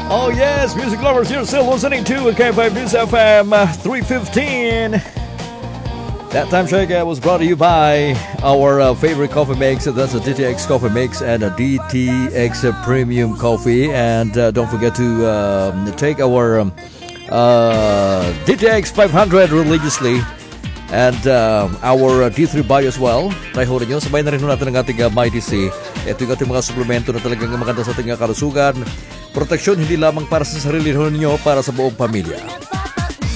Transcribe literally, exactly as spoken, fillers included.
Oh yes, music lovers, you're still listening to K five News F M uh, three fifteen. That time check uh, was brought to you by our uh, favorite coffee mix. That's a D T X coffee mix and a D T X uh, premium coffee. And uh, don't forget to uh, take our um, uh, D T X five hundred religiously. And uh, our uh, D three Bio as well. Try ho rin yun. Sabay na rin ho natin ang ating uh, Mighty C. Ito yung ating mga suplemento na talagang maganda sa ating uh, kalusugan. Proteksyon hindi lamang para sa sarili ho ninyo, para sa buong pamilya.